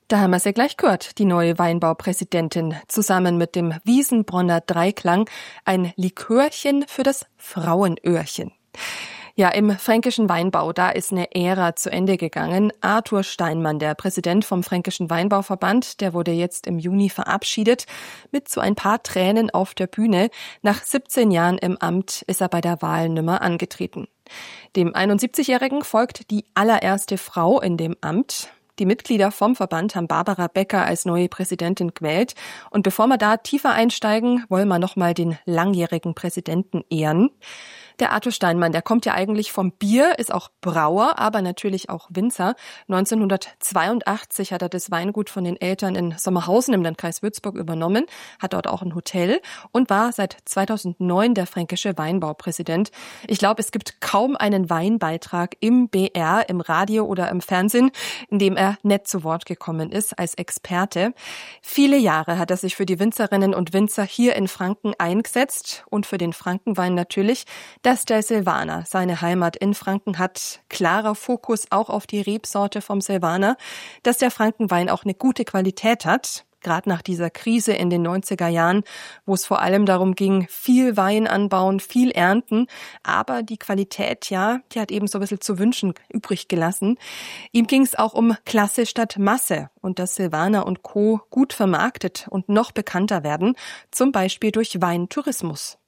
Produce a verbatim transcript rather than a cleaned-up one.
Da haben wir sie gleich gehört, die neue Weinbaupräsidentin, zusammen mit dem Wiesenbronner Dreiklang, ein Likörchen für das Frauenöhrchen. Ja, im fränkischen Weinbau, da ist eine Ära zu Ende gegangen. Arthur Steinmann, der Präsident vom Fränkischen Weinbauverband, der wurde jetzt im Juni verabschiedet, mit so ein paar Tränen auf der Bühne. Nach siebzehn Jahren im Amt ist er bei der Wahl nimmer angetreten. Dem einundsiebzigjährigen folgt die allererste Frau in dem Amt. Die Mitglieder vom Verband haben Barbara Becker als neue Präsidentin gewählt. Und bevor wir da tiefer einsteigen, wollen wir nochmal den langjährigen Präsidenten ehren. Der Arthur Steinmann, der kommt ja eigentlich vom Bier, ist auch Brauer, aber natürlich auch Winzer. neunzehnhundertzweiundachtzig hat er das Weingut von den Eltern in Sommerhausen im Landkreis Würzburg übernommen, hat dort auch ein Hotel und war seit zweitausendneun der fränkische Weinbaupräsident. Ich glaube, es gibt kaum einen Weinbeitrag im B R, im Radio oder im Fernsehen, in dem er nicht zu Wort gekommen ist als Experte. Viele Jahre hat er sich für die Winzerinnen und Winzer hier in Franken eingesetzt und für den Frankenwein natürlich. Dass der Silvaner seine Heimat in Franken hat, klarer Fokus auch auf die Rebsorte vom Silvaner, dass der Frankenwein auch eine gute Qualität hat, gerade nach dieser Krise in den neunziger Jahren, wo es vor allem darum ging, viel Wein anbauen, viel ernten, aber die Qualität, ja, die hat eben so ein bisschen zu wünschen übrig gelassen. Ihm ging es auch um Klasse statt Masse und dass Silvaner und Co. gut vermarktet und noch bekannter werden, zum Beispiel durch Weintourismus.